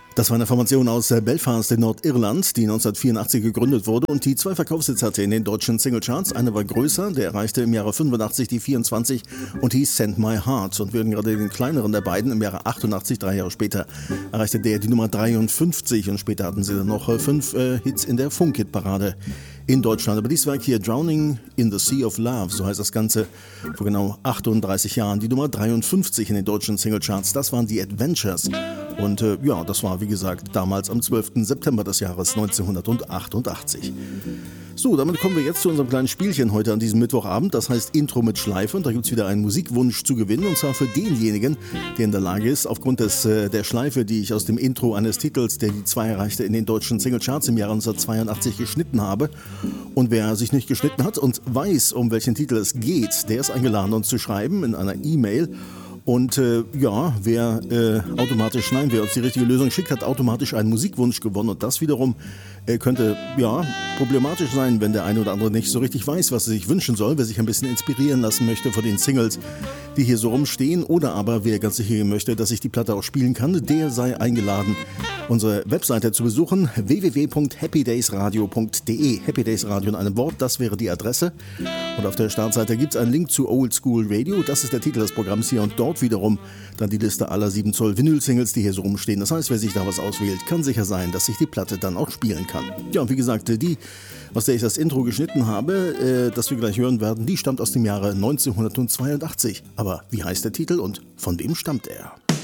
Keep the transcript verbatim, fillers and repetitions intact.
Das war eine Formation aus äh, Belfast in Nordirland, die neunzehnhundertvierundachtzig gegründet wurde und die zwei Verkaufshits hatte in den deutschen Singlecharts. Einer war größer, der erreichte im Jahre fünfundachtzig die vierundzwanzig und hieß Send My Heart. Und während gerade den kleineren der beiden im Jahre achtundachtzig, drei Jahre später, erreichte der die Nummer dreiundfünfzig und später hatten sie dann noch äh, fünf äh, Hits in der Funk-Hit-Parade in Deutschland. Aber dieses Werk hier, Drowning in the Sea of Love, so heißt das Ganze, vor genau achtunddreißig Jahren, die Nummer dreiundfünfzig in den deutschen Singlecharts. Das waren die Adventures. Und äh, ja, das war wie gesagt damals am zwölften September des Jahres neunzehnhundertachtundachtzig. So, damit kommen wir jetzt zu unserem kleinen Spielchen heute an diesem Mittwochabend. Das heißt Intro mit Schleife und da gibt es wieder einen Musikwunsch zu gewinnen und zwar für denjenigen, der in der Lage ist, aufgrund des, äh, der Schleife, die ich aus dem Intro eines Titels, der die zwei erreichte, in den deutschen Singlecharts im Jahre neunzehnhundertzweiundachtzig geschnitten habe. Und wer sich nicht geschnitten hat und weiß, um welchen Titel es geht, der ist eingeladen, uns zu schreiben in einer E-Mail. Und äh, ja, wer äh, automatisch, nein, wer uns die richtige Lösung schickt, hat automatisch einen Musikwunsch gewonnen. Und das wiederum äh, könnte ja problematisch sein, wenn der eine oder andere nicht so richtig weiß, was er sich wünschen soll. Wer sich ein bisschen inspirieren lassen möchte von den Singles, die hier so rumstehen. Oder aber wer ganz sicher möchte, dass ich die Platte auch spielen kann, der sei eingeladen, unsere Webseite zu besuchen, w w w punkt happy days radio punkt d e. Happy Days Radio in einem Wort, das wäre die Adresse. Und auf der Startseite gibt es einen Link zu Old School Radio. Das ist der Titel des Programms hier und dort wiederum dann die Liste aller sieben Zoll Vinyl-Singles, die hier so rumstehen. Das heißt, wer sich da was auswählt, kann sicher sein, dass sich die Platte dann auch spielen kann. Ja, und wie gesagt, die, aus der ich das Intro geschnitten habe, äh, das wir gleich hören werden, die stammt aus dem Jahre neunzehnhundertzweiundachtzig. Aber wie heißt der Titel und von wem stammt er?